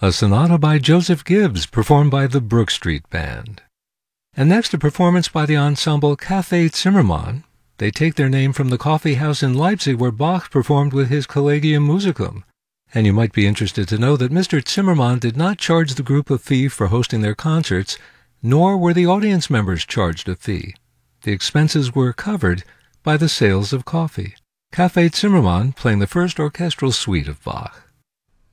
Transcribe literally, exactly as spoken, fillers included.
a sonata by Joseph Gibbs, performed by the Brook Street Band. And next, a performance by the ensemble Café Zimmermann. They take their name from the coffee house in Leipzig where Bach performed with his Collegium Musicum. And you might be interested to know that Mister Zimmermann did not charge the group a fee for hosting their concerts, nor were the audience members charged a fee. The expenses were covered by the sales of coffee. Café Zimmermann playing the first orchestral suite of Bach.